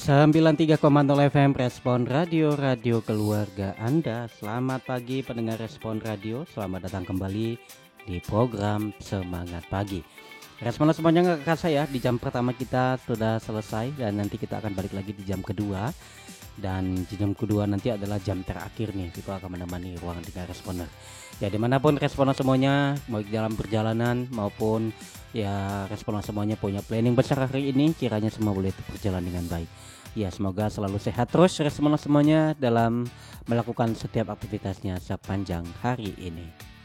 93,0 FM Respon Radio, radio keluarga Anda. Selamat pagi pendengar Respon Radio. Selamat datang kembali di program Semangat Pagi. Respon semuanya nggak kerasa ya, di jam pertama kita sudah selesai dan nanti kita akan balik lagi di jam kedua. Dan di jam kedua nanti adalah jam terakhir nih, kita akan menemani ruang dengar responer. Ya dimanapun responer semuanya, mau dalam perjalanan maupun ya responer semuanya punya planning besar hari ini, kiranya semua boleh berjalan dengan baik. Ya semoga selalu sehat terus responer semuanya dalam melakukan setiap aktivitasnya sepanjang hari ini.